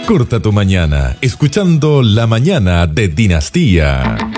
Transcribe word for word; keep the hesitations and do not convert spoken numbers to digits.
Corta tu mañana escuchando La Mañana de Dinastía.